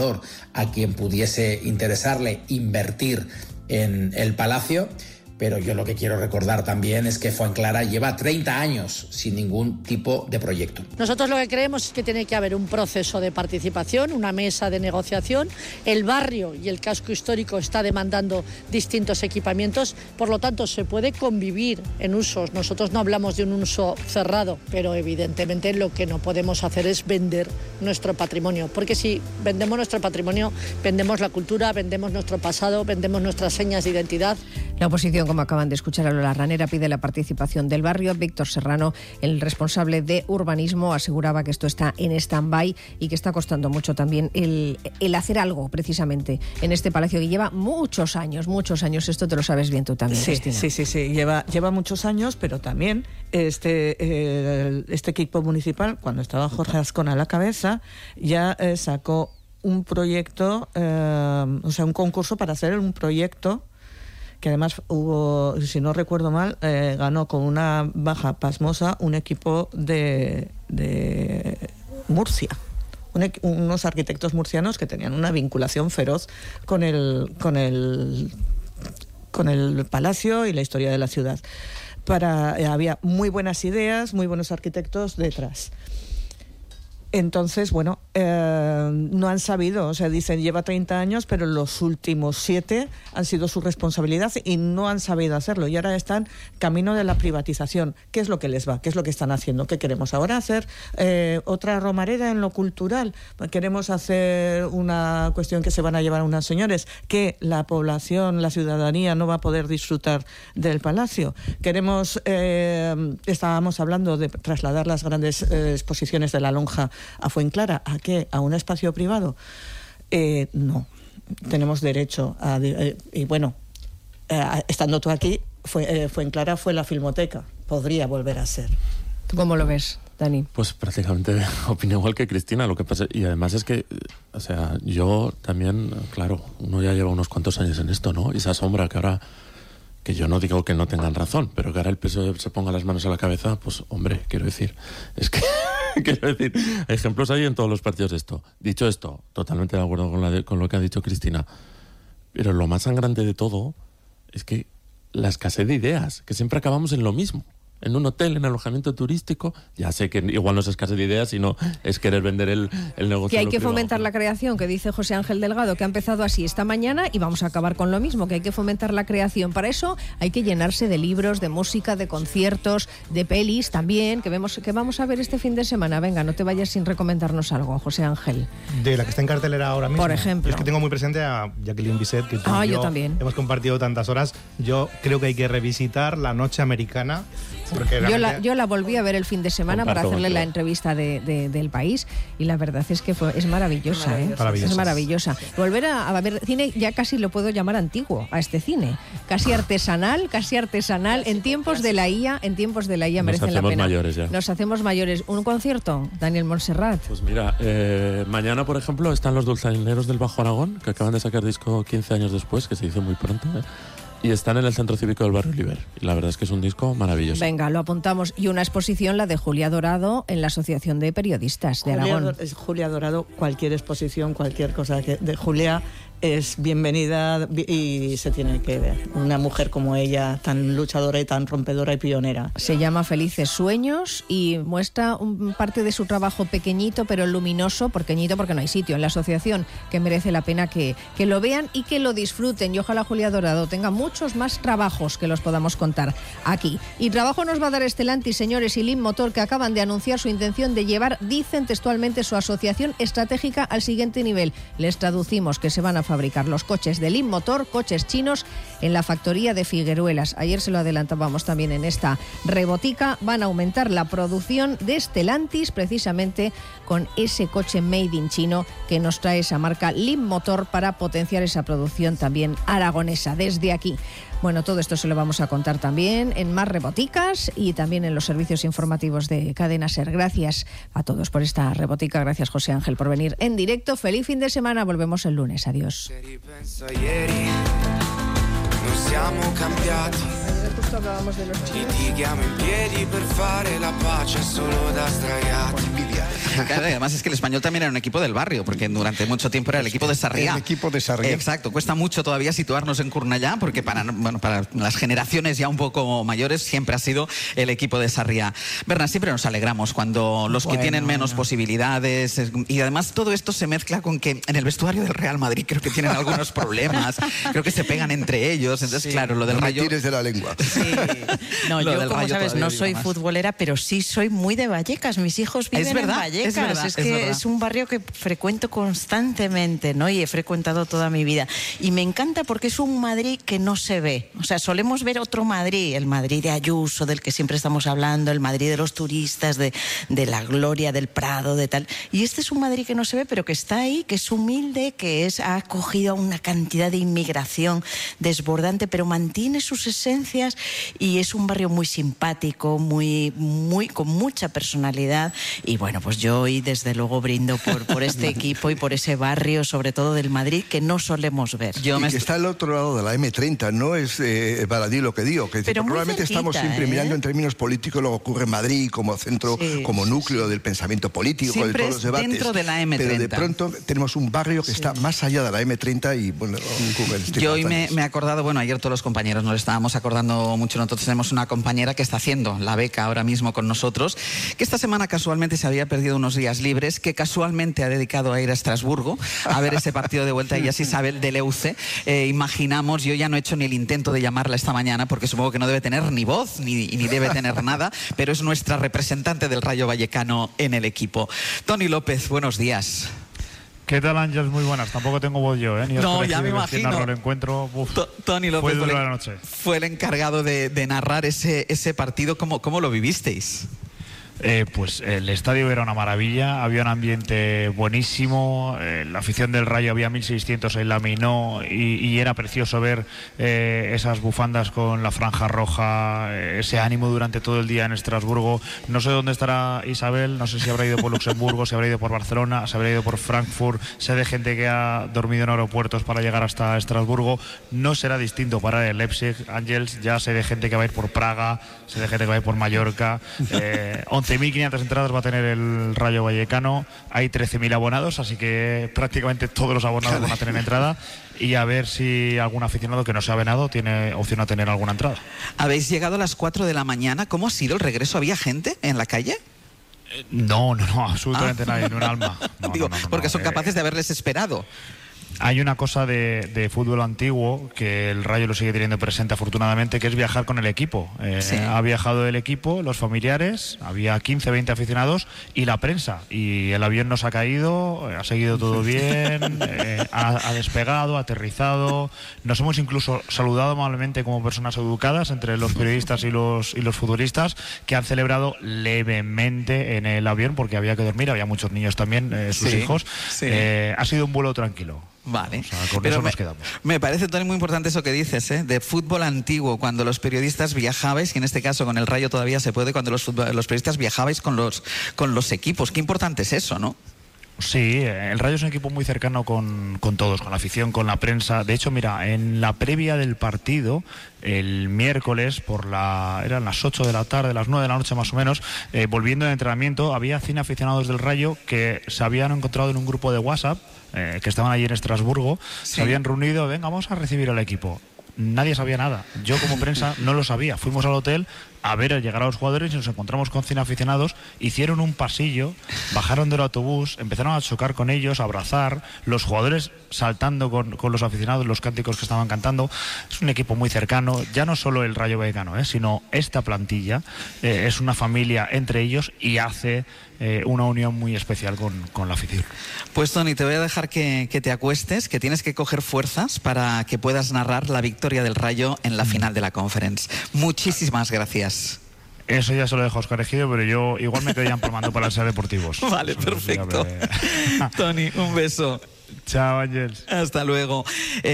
a quien pudiese interesarle invertir en el palacio. Pero yo lo que quiero recordar también es que Fuenclara lleva 30 años sin ningún tipo de proyecto. Nosotros lo que creemos es que tiene que haber un proceso de participación, una mesa de negociación. El barrio y el casco histórico está demandando distintos equipamientos, por lo tanto se puede convivir en usos. Nosotros no hablamos de un uso cerrado, pero evidentemente lo que no podemos hacer es vender nuestro patrimonio, porque si vendemos nuestro patrimonio, vendemos la cultura, vendemos nuestro pasado, vendemos nuestras señas de identidad. La oposición, como acaban de escuchar a Lola Ranera, pide la participación del barrio. Víctor Serrano, el responsable de urbanismo, aseguraba que esto está en stand-by y que está costando mucho también el hacer algo precisamente en este palacio que lleva muchos años. Esto te lo sabes bien tú también, sí, Cristina. Sí. Lleva muchos años, pero también este equipo municipal, cuando estaba Jorge Azcona a la cabeza, ya sacó un proyecto, un concurso para hacer un proyecto que además hubo, si no recuerdo mal, ganó con una baja pasmosa un equipo de Murcia. Unos arquitectos murcianos que tenían una vinculación feroz con el palacio y la historia de la ciudad. Había muy buenas ideas, muy buenos arquitectos detrás. Entonces, no han sabido, dicen lleva 30 años, pero los últimos 7 han sido su responsabilidad y no han sabido hacerlo. Y ahora están camino de la privatización. ¿Qué es lo que les va? ¿Qué es lo que están haciendo? ¿Qué queremos ahora hacer? ¿Otra Romareda en lo cultural? ¿Queremos hacer una cuestión que se van a llevar unos señores? ¿Que la población, la ciudadanía no va a poder disfrutar del palacio? Estábamos hablando de trasladar las grandes exposiciones de la lonja a Fuenclara. ¿A qué? ¿A un espacio privado? No. Tenemos derecho a... estando tú aquí, Fuenclara fue la Filmoteca. Podría volver a ser. ¿Tú cómo lo ves, Dani? Pues prácticamente opino igual que Cristina. Lo que pasa, y además es que, yo también, claro, uno ya lleva unos cuantos años en esto, ¿no? Y se asombra que ahora, que yo no digo que no tengan razón, pero que ahora el PSOE se ponga las manos a la cabeza, pues hombre, quiero decir, es que... Quiero decir, ejemplos hay en todos los partidos de esto. Dicho esto, totalmente de acuerdo con lo que ha dicho Cristina. Pero lo más sangrante de todo es que la escasez de ideas, que siempre acabamos en lo mismo. En un hotel, en alojamiento turístico, ya sé que igual no es escasez de ideas, sino es querer vender el negocio. Que hay que fomentar la creación, que dice José Ángel Delgado, que ha empezado así esta mañana y vamos a acabar con lo mismo, que hay que fomentar la creación. Para eso hay que llenarse de libros, de música, de conciertos, de pelis también, que vamos a ver este fin de semana. Venga, no te vayas sin recomendarnos algo, José Ángel. De la que está en cartelera ahora mismo. Por ejemplo. Es que tengo muy presente a Jacqueline Bisset, que tú y yo también. Hemos compartido tantas horas. Yo creo que hay que revisitar La Noche Americana. Yo la volví a ver el fin de semana para hacerle la entrevista del País y la verdad es que es maravillosa. Es maravillosa. Volver a ver cine, ya casi lo puedo llamar antiguo a este cine. Casi artesanal, en tiempos de la IA merecen la pena. Nos hacemos mayores. ¿Un concierto, Daniel Montserrat? Pues mira, mañana, por ejemplo, están los Dulzaineros del Bajo Aragón, que acaban de sacar disco 15 años después, que se hizo muy pronto, y están en el Centro Cívico del Barrio Oliver. Y la verdad es que es un disco maravilloso. Venga, lo apuntamos. Y una exposición, la de Julia Dorado, en la Asociación de Periodistas de Aragón. Julia Dorado, cualquier exposición, cualquier cosa de Julia es bienvenida y se tiene que ver. Una mujer como ella, tan luchadora y tan rompedora y pionera. Se llama Felices Sueños y muestra parte de su trabajo pequeñito pero luminoso, pequeñito porque no hay sitio en la asociación, que merece la pena que lo vean y que lo disfruten. Y ojalá Julia Dorado tenga muchos más trabajos que los podamos contar aquí. Y trabajo nos va a dar Stellantis, señores, y Leap Motor, que acaban de anunciar su intención de llevar, dicen textualmente, su asociación estratégica al siguiente nivel. Les traducimos que se van a fabricar los coches de Leap Motor, coches chinos, en la factoría de Figueruelas. Ayer se lo adelantábamos también en esta rebotica. Van a aumentar la producción de Stellantis precisamente con ese coche made in chino que nos trae esa marca Leap Motor para potenciar esa producción también aragonesa desde aquí. Bueno, todo esto se lo vamos a contar también en más reboticas y también en los servicios informativos de Cadena SER. Gracias a todos por esta rebotica. Gracias, José Ángel, por venir en directo. Feliz fin de semana. Volvemos el lunes. Adiós. Non siamo cambiati. Justo hablábamos de los chinos. Claro, además es que el Español también era un equipo del barrio, porque durante mucho tiempo era el equipo de Sarriá. El equipo de Sarriá. Exacto, cuesta mucho todavía situarnos en Cornellá, porque para las generaciones ya un poco mayores siempre ha sido el equipo de Sarriá. Berna, siempre nos alegramos cuando los que tienen menos posibilidades, y además todo esto se mezcla con que en el vestuario del Real Madrid creo que tienen algunos problemas, creo que se pegan entre ellos, entonces claro, lo del Rayo... No me tires de la lengua. Sí. No, yo como sabes no soy futbolera, pero sí soy muy de Vallecas, mis hijos viven en Vallecas. Es un barrio que frecuento constantemente, ¿no? Y he frecuentado toda mi vida. Y me encanta porque es un Madrid que no se ve. O sea, solemos ver otro Madrid, el Madrid de Ayuso, del que siempre estamos hablando, el Madrid de los turistas, de la gloria del Prado, de tal. Y este es un Madrid que no se ve, pero que está ahí, que es humilde, ha acogido a una cantidad de inmigración desbordante, pero mantiene sus esencias y es un barrio muy simpático, con mucha personalidad. Y bueno, pues yo hoy desde luego brindo por este equipo y por ese barrio, sobre todo del Madrid, que no solemos ver. Que está al otro lado de la M30, no es baladí lo que digo, que probablemente estamos siempre mirando en términos políticos lo que ocurre en Madrid como centro, como núcleo del pensamiento político, siempre de todos los debates. Dentro de la M30. Pero de pronto tenemos un barrio que está más allá de la M30 y bueno, yo hoy me he acordado, bueno, ayer todos los compañeros nos estábamos acordando mucho, nosotros tenemos una compañera que está haciendo la beca ahora mismo con nosotros, que esta semana casualmente se había perdido unos días libres, que casualmente ha dedicado a ir a Estrasburgo a ver ese partido de vuelta, y es Isabel de Leuce. Imaginamos, yo ya no he hecho ni el intento de llamarla esta mañana porque supongo que no debe tener ni voz ni debe tener nada, pero es nuestra representante del Rayo Vallecano en el equipo. Tony López, buenos días. ¿Qué tal, Ángels? Muy buenas. Tampoco tengo voz yo, ¿eh? No, ya me imagino. El encuentro, Tony López fue la noche. Fue el encargado de narrar ese partido. ¿Cómo lo vivisteis? Pues el estadio era una maravilla, había un ambiente buenísimo, la afición del Rayo había 1.600 en la Minó y era precioso ver esas bufandas con la franja roja, ese ánimo durante todo el día en Estrasburgo. No sé dónde estará Isabel, no sé si habrá ido por Luxemburgo, si habrá ido por Barcelona, si habrá ido por Frankfurt. Sé de gente que ha dormido en aeropuertos para llegar hasta Estrasburgo. No será distinto para el Leipzig, Ángels. Ya sé de gente que va a ir por Praga, sé de gente que va a ir por Mallorca. 11.500 entradas va a tener el Rayo Vallecano, hay 13.000 abonados, así que prácticamente todos los abonados van a tener entrada, y a ver si algún aficionado que no sea venado tiene opción a tener alguna entrada. Habéis llegado a las 4 de la mañana, ¿cómo ha sido el regreso? ¿Había gente en la calle? No, absolutamente nadie, ni un alma. Porque son capaces de haberles esperado. Hay una cosa de fútbol antiguo que el Rayo lo sigue teniendo presente afortunadamente, que es viajar con el equipo. Ha viajado el equipo, los familiares, había 15, 20 aficionados y la prensa. Y el avión nos ha caído, ha seguido todo bien, ha despegado, ha aterrizado. Nos hemos incluso saludado amablemente como personas educadas entre los periodistas y los futbolistas, que han celebrado levemente en el avión porque había que dormir, había muchos niños también, sus hijos. Ha sido un vuelo tranquilo. Vale, o sea, con eso nos quedamos. Me parece, Tony, muy importante eso que dices, de fútbol antiguo, cuando los periodistas viajabais, y en este caso con el Rayo todavía se puede, cuando los periodistas viajabais con los equipos. Qué importante es eso, ¿no? Sí, el Rayo es un equipo muy cercano con todos, con la afición, con la prensa. De hecho, mira, en la previa del partido, el miércoles, eran las 8 de la tarde, las 9 de la noche más o menos, volviendo del entrenamiento, había 100 aficionados del Rayo que se habían encontrado en un grupo de WhatsApp, que estaban allí en Estrasburgo, se habían reunido, venga, vamos a recibir al equipo. Nadie sabía nada. Yo como prensa no lo sabía. Fuimos al hotel a ver al llegar a los jugadores y nos encontramos con 100 aficionados. Hicieron un pasillo, bajaron del autobús, empezaron a chocar con ellos, a abrazar, los jugadores saltando con los aficionados, los cánticos que estaban cantando. Es un equipo muy cercano, ya no solo el Rayo Vallecano, sino esta plantilla es una familia entre ellos y hace una unión muy especial con la afición. Pues Tony, te voy a dejar que te acuestes, que tienes que coger fuerzas para que puedas narrar la victoria del Rayo en la final de la Conference. Muchísimas gracias. Eso ya se lo dejo a Óscar Ejido, pero yo igual me quedo ya empalmando para ser deportivos. Vale, perfecto. Tony, un beso. Chao, Ángels. Hasta luego.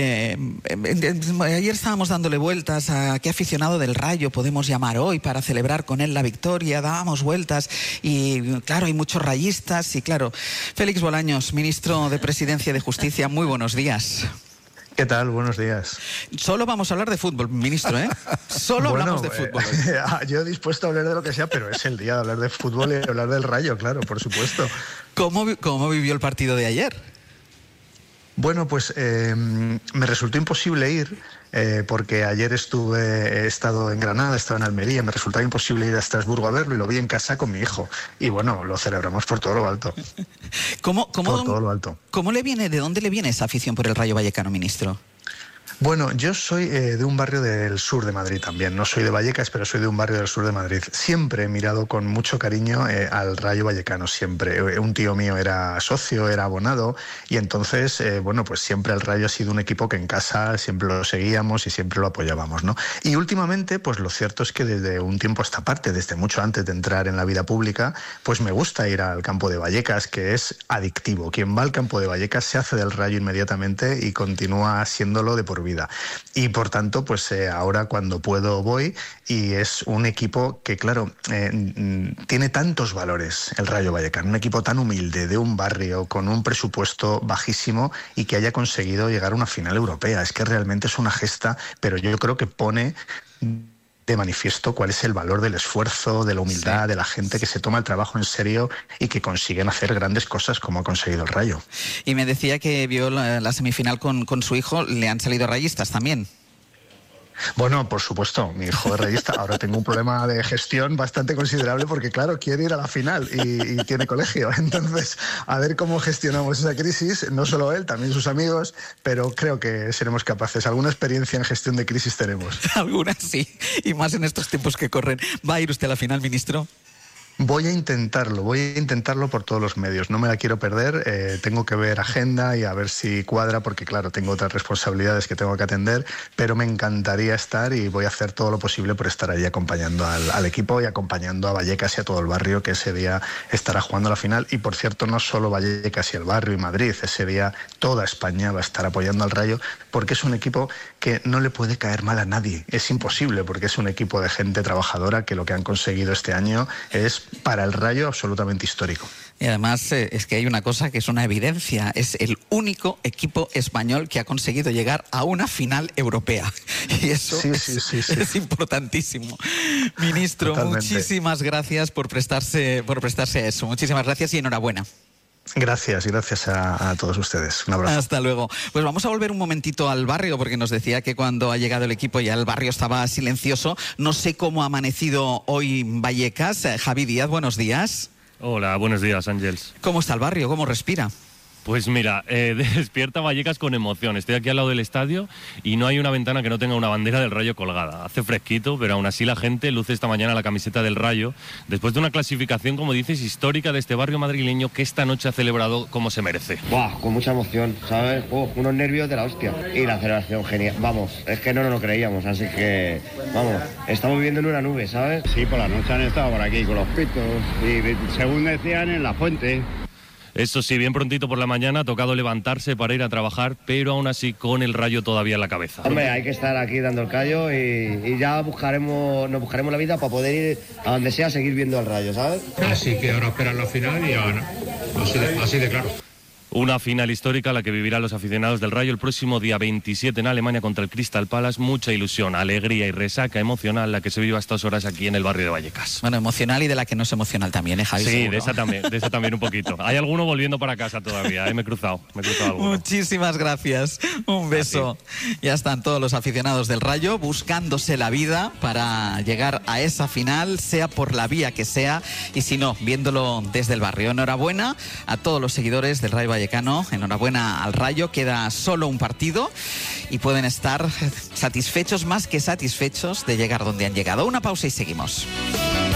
Ayer estábamos dándole vueltas a qué aficionado del Rayo podemos llamar hoy para celebrar con él la victoria. Dábamos vueltas y, claro, hay muchos rayistas. Y, claro, Félix Bolaños, ministro de Presidencia y de Justicia, muy buenos días. ¿Qué tal? Buenos días. Solo vamos a hablar de fútbol, ministro, ¿eh? Solo hablamos de fútbol. Yo dispuesto a hablar de lo que sea, pero es el día de hablar de fútbol y hablar del Rayo, claro, por supuesto. ¿Cómo vivió el partido de ayer? Bueno, pues me resultó imposible ir porque ayer he estado en Granada, estaba en Almería, me resultaba imposible ir a Estrasburgo a verlo y lo vi en casa con mi hijo. Y bueno, lo celebramos por todo lo alto. Todo lo alto. ¿De dónde le viene esa afición por el Rayo Vallecano, ministro? Bueno, yo soy de un barrio del sur de Madrid también. No soy de Vallecas, pero soy de un barrio del sur de Madrid. Siempre he mirado con mucho cariño al Rayo Vallecano, siempre. Un tío mío era socio, era abonado, y entonces, pues siempre el Rayo ha sido un equipo que en casa siempre lo seguíamos y siempre lo apoyábamos, ¿no? Y últimamente, pues lo cierto es que desde un tiempo a esta parte, desde mucho antes de entrar en la vida pública, pues me gusta ir al campo de Vallecas, que es adictivo. Quien va al campo de Vallecas se hace del Rayo inmediatamente y continúa siéndolo de por vida. Y por tanto, pues ahora cuando puedo voy, y es un equipo que, claro, tiene tantos valores, el Rayo Vallecano, un equipo tan humilde, de un barrio, con un presupuesto bajísimo y que haya conseguido llegar a una final europea. Es que realmente es una gesta, pero yo creo que pone de manifiesto cuál es el valor del esfuerzo, de la humildad, de la gente que se toma el trabajo en serio y que consiguen hacer grandes cosas como ha conseguido el Rayo. Y me decía que vio la semifinal con su hijo, le han salido rayistas también. Bueno, por supuesto, mi hijo es rayista. Ahora tengo un problema de gestión bastante considerable porque, claro, quiere ir a la final y tiene colegio. Entonces, a ver cómo gestionamos esa crisis, no solo él, también sus amigos, pero creo que seremos capaces. Alguna experiencia en gestión de crisis tenemos. Algunas sí, y más en estos tiempos que corren. ¿Va a ir usted a la final, ministro? Voy a intentarlo por todos los medios. No me la quiero perder, tengo que ver agenda y a ver si cuadra, porque claro, tengo otras responsabilidades que tengo que atender, pero me encantaría estar y voy a hacer todo lo posible por estar allí acompañando al equipo y acompañando a Vallecas y a todo el barrio, que ese día estará jugando la final. Y por cierto, no solo Vallecas y el barrio y Madrid, ese día toda España va a estar apoyando al Rayo, porque es un equipo que no le puede caer mal a nadie. Es imposible, porque es un equipo de gente trabajadora que lo que han conseguido este año es para el Rayo absolutamente histórico. Y además es que hay una cosa que es una evidencia, es el único equipo español que ha conseguido llegar a una final europea. Y eso es importantísimo. Ministro, totalmente. Muchísimas gracias por prestarse a eso. Muchísimas gracias y enhorabuena. Gracias a todos ustedes. Un abrazo. Hasta luego. Pues vamos a volver un momentito al barrio, porque nos decía que cuando ha llegado el equipo ya el barrio estaba silencioso. No sé cómo ha amanecido hoy Vallecas. Javi Díaz, buenos días. Hola, buenos días, Ángels. ¿Cómo está el barrio? ¿Cómo respira? Pues mira, despierta Vallecas con emoción. Estoy aquí al lado del estadio y no hay una ventana que no tenga una bandera del Rayo colgada. Hace fresquito, pero aún así la gente luce esta mañana la camiseta del Rayo, después de una clasificación, como dices, histórica de este barrio madrileño que esta noche ha celebrado como se merece. ¡Buah! Con mucha emoción, ¿sabes? Unos nervios de la hostia. Y la celebración genial. Vamos, es que no nos lo creíamos, así que, vamos, estamos viviendo en una nube, ¿sabes? Sí, por la noche han estado por aquí con los pitos y, según decían, en la fuente. Eso sí, bien prontito por la mañana ha tocado levantarse para ir a trabajar, pero aún así con el Rayo todavía en la cabeza. Hombre, hay que estar aquí dando el callo y ya nos buscaremos la vida para poder ir a donde sea a seguir viendo al Rayo, ¿sabes? Así que ahora esperan la final y ahora, así de claro. Una final histórica a la que vivirán los aficionados del Rayo el próximo día 27 en Alemania contra el Crystal Palace. Mucha ilusión, alegría y resaca emocional la que se vive a estas horas aquí en el barrio de Vallecas. Bueno, emocional y de la que no es emocional también, ¿eh, Javi? Sí, seguro. de esa también un poquito. Hay alguno volviendo para casa todavía, me he cruzado alguno. Muchísimas gracias, un beso. Ya están todos los aficionados del Rayo buscándose la vida para llegar a esa final, sea por la vía que sea, y si no, viéndolo desde el barrio. Enhorabuena a todos los seguidores del Rayo Vallecano, enhorabuena al Rayo, queda solo un partido y pueden estar satisfechos, más que satisfechos, de llegar donde han llegado. Una pausa y seguimos.